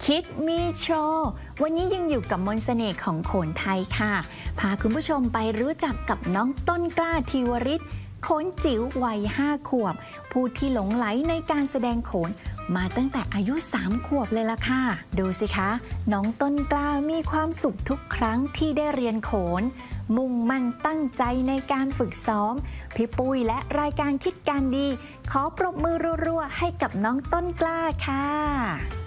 คิดมีโชว์วันนี้ยังอยู่กับมนต์เสน่ห์ของโขนไทยค่ะพาคุณผู้ชมไปรู้จักกับน้องต้นกล้าธีวริศโขนจิ๋ววัย5 ขวบผู้ที่หลงไหลในการแสดงโขนมาตั้งแต่อายุ3 ขวบเลยล่ะค่ะดูสิคะน้องต้นกล้ามีความสุขทุกครั้งที่ได้เรียนโขนมุ่งมั่นตั้งใจในการฝึกซ้อมพี่ปุ้ยและรายการคิดการดีขอปรบมือรัวๆให้กับน้องต้นกล้าค่ะ